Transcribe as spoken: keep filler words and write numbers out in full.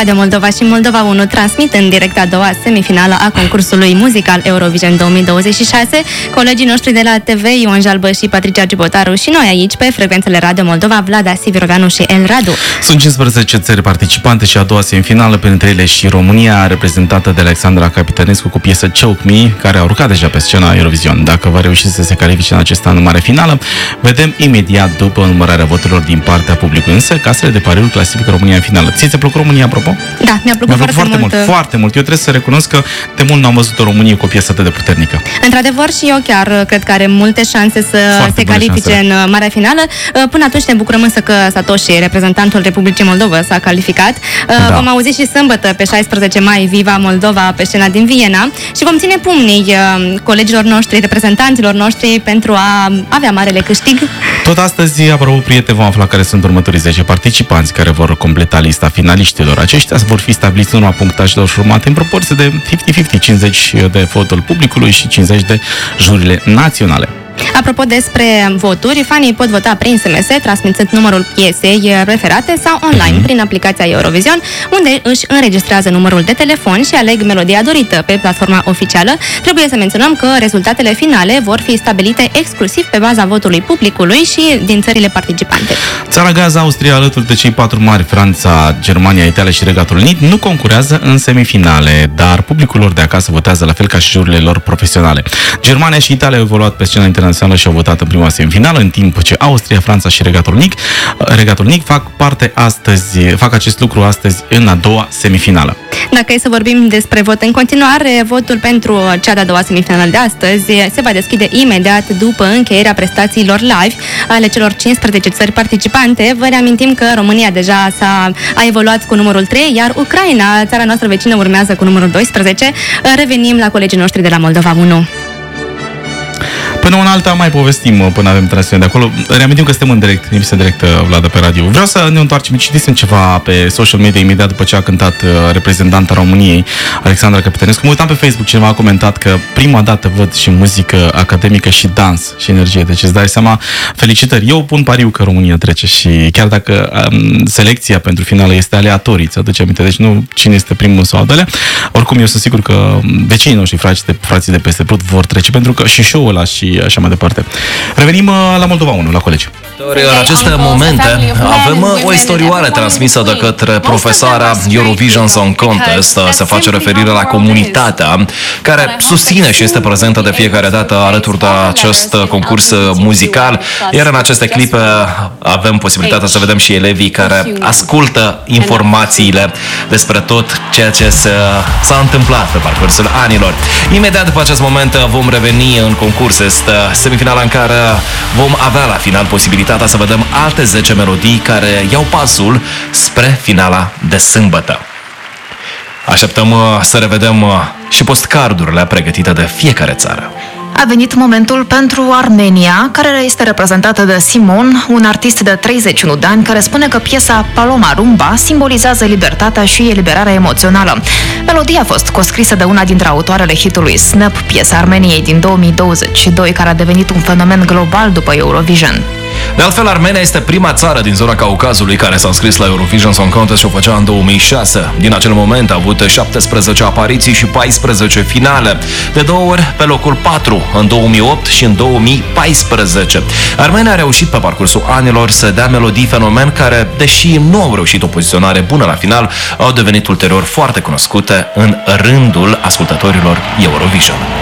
Radio Moldova și Moldova unu transmit în direct a doua semifinală a concursului muzical Eurovision două mii douăzeci și șase. Colegii noștri de la T V, Ioan Jalbă și Patricia Cibotaru, și noi aici pe frecvențele Radio Moldova, Vlada Siviroveanu și El Radu. Sunt cincisprezece țări participante și a doua semifinală, printre ele și România, reprezentată de Alexandra Capitănescu cu piesă Choke Me, care a urcat deja pe scena Eurovision. Dacă va reuși să se califice în acest an în mare finală, vedem imediat după numărarea voturilor din partea publicului. Însă, casele de pariuri clasifică România în finală. Ție ți-a plăcut România, apropo? Da, mi-a plăcut, mi-a plăcut foarte, foarte mult. mult. Foarte mult. Eu trebuie să recunosc că de mult n-am văzut o Românie cu o piesă atât de puternică. Într-adevăr, și eu chiar cred că are multe șanse să foarte se califice șansele în marea finală. Până atunci ne bucurăm însă că Satoshi, reprezentantul Republicii Moldova, s-a calificat. Da. Vom auzi și sâmbătă, pe șaisprezece mai, Viva Moldova pe scena din Viena și vom ține pumnii colegilor noștri, reprezentanților noștri, pentru a avea marele câștig. Tot astăzi, apropo, prieteni, vom afla care sunt următorii zece participanți care vor completa lista finaliștilor. Aceștia vor fi stabiliți în urma punctajelor formate în proporție de cincizeci cincizeci, cincizeci de votul publicului și cincizeci de jurile naționale. Apropo despre voturi, fanii pot vota prin S M S, transmițând numărul piesei preferate sau online mm-hmm. prin aplicația Eurovision, unde își înregistrează numărul de telefon și aleg melodia dorită pe platforma oficială. Trebuie să menționăm că rezultatele finale vor fi stabilite exclusiv pe baza votului publicului și din țările participante. Țara gazdă, Austria, alături de cei patru mari, Franța, Germania, Italia și Regatul Unit, nu concurează în semifinale, dar publicul lor de acasă votează la fel ca și jurile lor profesionale. Germania și Italia au evoluat pe scena internațională și au votat în prima semifinală, în timp ce Austria, Franța și Regatul Unit, Regatul Unit fac parte astăzi, fac acest lucru astăzi în a doua semifinală. Dacă e să vorbim despre vot în continuare, votul pentru cea de-a doua semifinală de astăzi se va deschide imediat după încheierea prestațiilor live ale celor cincisprezece țări participante. Vă reamintim că România deja s-a a evoluat cu numărul trei, iar Ucraina, țara noastră vecină, urmează cu numărul doisprezece. Revenim la colegii noștri de la Moldova unu. Până una alta mai povestim până avem transmisiune de acolo. Reamintim că suntem în direct, emisiune directă, Vlad, pe radio. Vreau să ne întoarcem. Citisem ceva pe social media imediat după ce a cântat reprezentanta României, Alexandra Capitănescu. Mă uitam pe Facebook, cineva a comentat că prima dată văd și muzică academică și dans și energie. Deci îți dai seama, felicitări. Eu pun pariu că România trece și chiar dacă um, selecția pentru finală este aleatorie, ți-aduce aminte, deci nu cine este primul sau al doilea. Oricum, eu sunt sigur că vecinii noștri, frații de, frații de peste Prut, vor trece, pentru că și show-ul ăla și așa mai departe. Revenim la Moldova unu, la colegi. În aceste momente avem o istorioară transmisă de către profesoara Eurovision Song Contest. Se face referire la comunitatea care susține și este prezentă de fiecare dată alături de acest concurs muzical. Iar în aceste clipe avem posibilitatea să vedem și elevii care ascultă informațiile despre tot ceea ce s-a întâmplat pe parcursul anilor. Imediat după acest moment vom reveni în concurs. Este semifinala în care vom avea la final posibilitatea să vedem alte zece melodii care iau pasul spre finala de sâmbătă. Așteptăm să revedem și postcardurile pregătite de fiecare țară. A venit momentul pentru Armenia, care este reprezentată de Simon, un artist de treizeci și unu de ani, care spune că piesa Paloma Rumba simbolizează libertatea și eliberarea emoțională. Melodia a fost coscrisă de una dintre autoarele hitului Snap, piesa Armeniei din două mii douăzeci și doi, care a devenit un fenomen global după Eurovision. De altfel, Armenia este prima țară din zona Caucazului care s-a înscris la Eurovision Song Contest și o făcea în două mii șase. Din acel moment a avut șaptesprezece apariții și paisprezece finale, de două ori pe locul patru, în două mii opt și în două mii paisprezece. Armenia a reușit pe parcursul anilor să dea melodii fenomen care, deși nu au reușit o poziționare bună la final, au devenit ulterior foarte cunoscute în rândul ascultătorilor Eurovision.